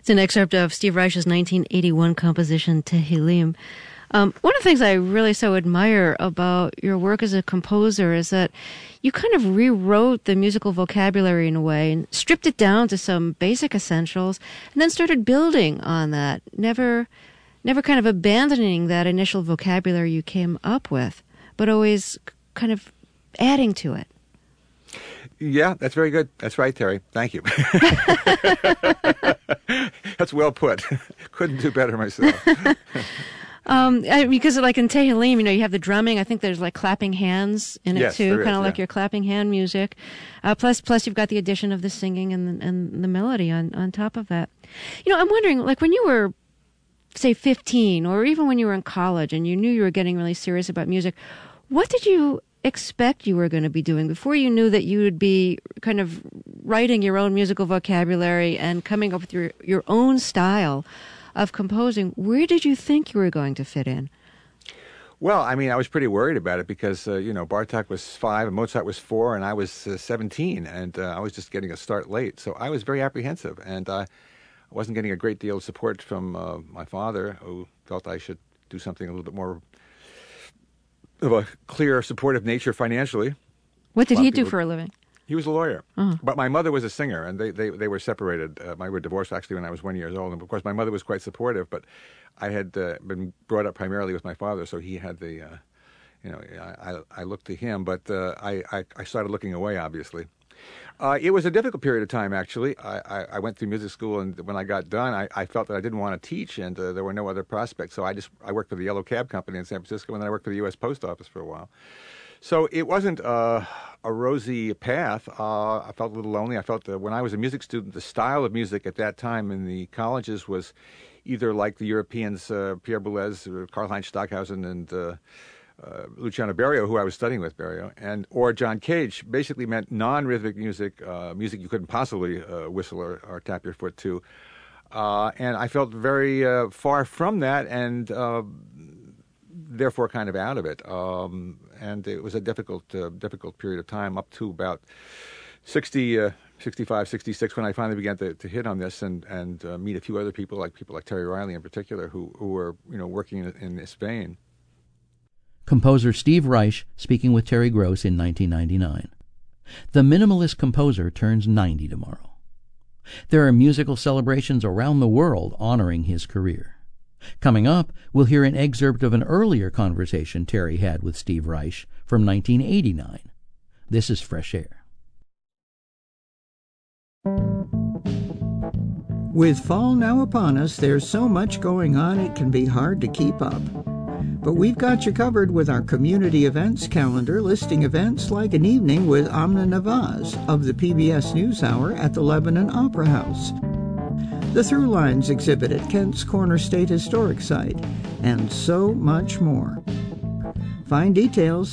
It's an excerpt of Steve Reich's 1981 composition, Tehillim. One of the things I really so admire about your work as a composer is that you kind of rewrote the musical vocabulary in a way and stripped it down to some basic essentials and then started building on that, never kind of abandoning that initial vocabulary you came up with, but always kind of adding to it. Yeah, that's very good. That's right, Terry. Thank you. That's well put. Couldn't do better myself. Because like in Tehillim, you have the drumming. I think there's like clapping hands in it yes, too, kind of is, like your clapping hand music. Plus you've got the addition of the singing and the melody on top of that. I'm wondering, like when you were, say, 15, or even when you were in college and you knew you were getting really serious about music, what did you expect you were going to be doing before you knew that you would be kind of writing your own musical vocabulary and coming up with your own style of composing? Where did you think you were going to fit in? Well, I mean, I was pretty worried about it because, Bartók was 5 and Mozart was 4 and I was 17 and I was just getting a start late. So I was very apprehensive and I wasn't getting a great deal of support from my father, who felt I should do something a little bit more of a clear, supportive nature financially. What did he do for a living? He was a lawyer. Uh-huh. But my mother was a singer, and they were separated. We were divorced, actually, when I was 1 year old. And, of course, my mother was quite supportive, but I had been brought up primarily with my father, so he had the, I looked to him, but I started looking away, obviously. It was a difficult period of time, actually. I went through music school, and when I got done, I felt that I didn't want to teach, and there were no other prospects. So I worked for the Yellow Cab Company in San Francisco, and then I worked for the U.S. Post Office for a while. So it wasn't a rosy path. I felt a little lonely. I felt that when I was a music student, the style of music at that time in the colleges was either like the Europeans, Pierre Boulez, Karl-Heinz Stockhausen, and Luciano Berio, who I was studying with, or John Cage. Basically meant non-rhythmic music, music you couldn't possibly whistle or tap your foot to. And I felt very far from that and therefore kind of out of it. And it was a difficult period of time up to about 60, 65, 66 when I finally began to hit on this and meet a few other people like Terry Riley in particular who were working in this vein. Composer Steve Reich speaking with Terry Gross in 1999. The minimalist composer turns 90 tomorrow. There are musical celebrations around the world honoring his career. Coming up, we'll hear an excerpt of an earlier conversation Terry had with Steve Reich from 1989. This is Fresh Air. With fall now upon us, there's so much going on it can be hard to keep up. But we've got you covered with our community events calendar, listing events like an evening with Amna Nawaz of the PBS NewsHour at the Lebanon Opera House, the Throughlines exhibit at Kent's Corner State Historic Site, and so much more. Find details